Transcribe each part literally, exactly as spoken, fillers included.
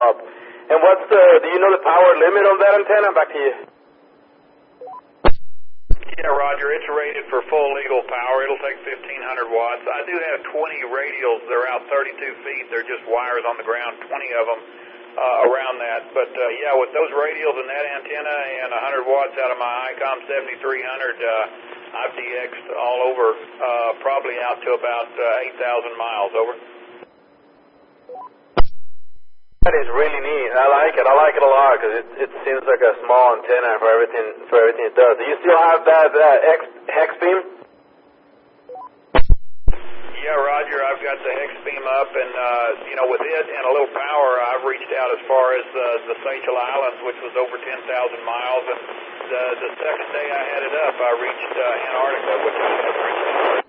up. And what's the, do you know the power limit on that antenna? Back to you. Yeah, Roger, it's rated for full legal power. It'll take fifteen hundred watts. I do have twenty radials. They're out thirty-two feet. They're just wires on the ground, twenty of them uh, around that. But, uh, yeah, with those radials and that antenna and one hundred watts out of my ICOM seventy-three hundred, uh, I've D X'd all over, uh, probably out to about uh, eight thousand miles. Over. That is really neat. I like it. I like it a lot because it, it seems like a small antenna for everything for everything it does. Do you still have that uh, X, hex beam? Yeah, Roger. I've got the hex beam up, and uh, you know, with it and a little power, I've reached out as far as uh, the Seychelles Islands, which was over ten thousand miles. And the, the second day I had it up, I reached uh, Antarctica, which I had reached.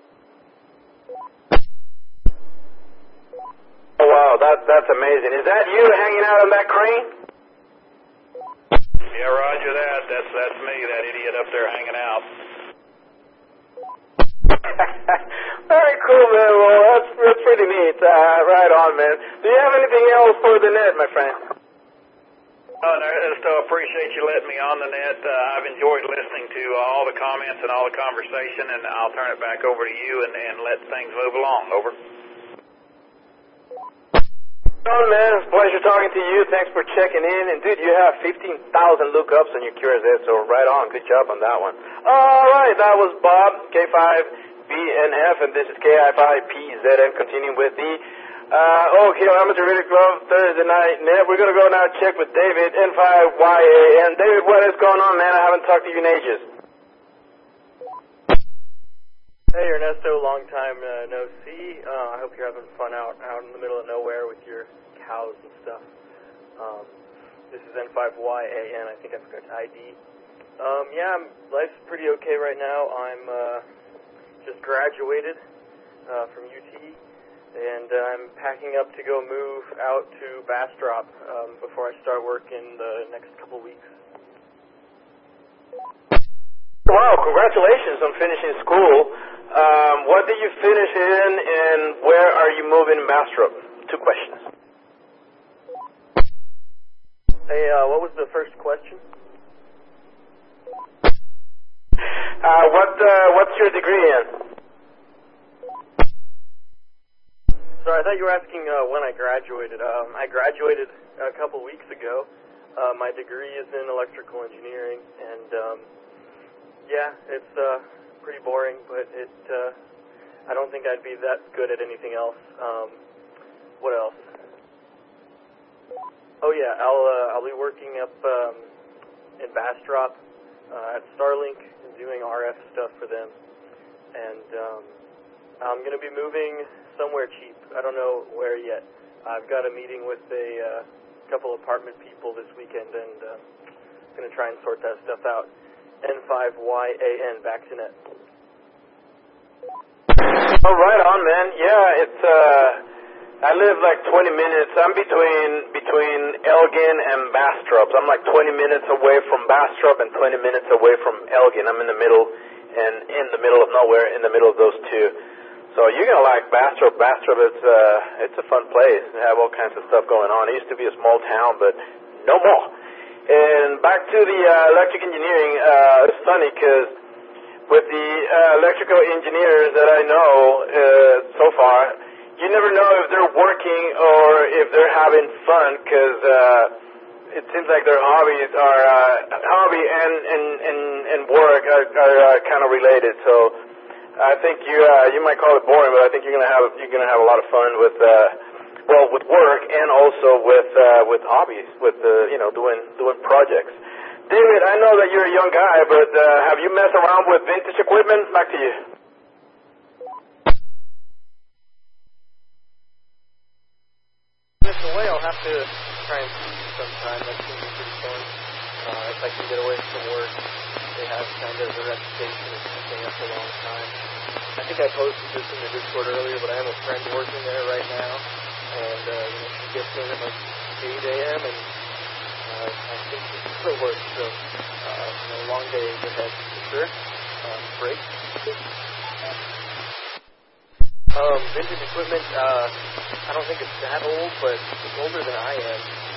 Oh, wow, that, that's amazing. Is that you hanging out on that crane? Yeah, Roger that. That's that's me, that idiot up there hanging out. Very cool, man. Well, that's, that's pretty neat. Uh, right on, man. Do you have anything else for the net, my friend? Oh, no, I just uh, appreciate you letting me on the net. Uh, I've enjoyed listening to uh, all the comments and all the conversation, and I'll turn it back over to you and, and let things move along. Over. Oh, man, it's a pleasure talking to you. Thanks for checking in. And, dude, you have fifteen thousand lookups on your Q R Z, so right on. Good job on that one. All right, that was Bob, K five B N F, and this is K I five P Z N, continuing with the, uh, oh, Kilometer Radio Club Thursday night net. We're going to go now check with David, N five Y A N. David, what is going on, man? I haven't talked to you in ages. Hey Ernesto, long time uh, no see. Uh, I hope you're having fun out out in the middle of nowhere with your cows and stuff. Um, this is N five Y A N. I think I forgot to I D. Um, yeah, I'm, life's pretty okay right now. I'm uh, just graduated uh, from U T, and uh, I'm packing up to go move out to Bastrop um, before I start work in the next couple weeks. Wow, congratulations on finishing school. Um, what did you finish in, and where are you moving in Bastrop? Two questions. Hey, uh, what was the first question? Uh, what, uh, what's your degree in? Sorry, I thought you were asking uh, when I graduated. Um, I graduated a couple weeks ago. Uh, my degree is in electrical engineering, and um, yeah, it's uh, pretty boring, but it uh, I don't think I'd be that good at anything else. Um, what else? Oh yeah, I'll uh, I'll be working up um, in Bastrop uh, at Starlink and doing R F stuff for them, and um, I'm going to be moving somewhere cheap. I don't know where yet. I've got a meeting with a uh, couple apartment people this weekend, and uh, I'm going to try and sort that stuff out. N five Y A N, back to net. Oh, right on, man. Yeah, it's, uh, I live like twenty minutes. I'm between, between Elgin and Bastrop. I'm like twenty minutes away from Bastrop and twenty minutes away from Elgin. I'm in the middle, and in the middle of nowhere, in the middle of those two. So you're going to like Bastrop. Bastrop, it's, uh, it's a fun place. They have all kinds of stuff going on. It used to be a small town, but no more. And back to the uh, electric engineering, uh, it's funny because with the uh, electrical engineers that I know uh, so far, you never know if they're working or if they're having fun because uh, it seems like their hobbies are, uh, hobby and, and, and, and work are, are uh, kind of related. So I think you uh, you might call it boring, but I think you're gonna have you're gonna have a lot of fun with. Uh, Well, with work and also with uh, with hobbies, with uh, you know doing doing projects. David, I know that you're a young guy, but uh, have you messed around with vintage equipment? Back to you. If away, I'll have to try and see you sometime. That seems pretty fun. Uh, if I can get away from work, they have kind of a reputation of staying up a long time. I think I posted this in the Discord earlier, but I have a friend working there right now. And, uh, you know, she gets in at like eight a m and, uh, I think she can still work, so, uh, you know, long days ahead for sure. Uh, break. Um, vintage equipment, uh, I don't think it's that old, but it's older than I am.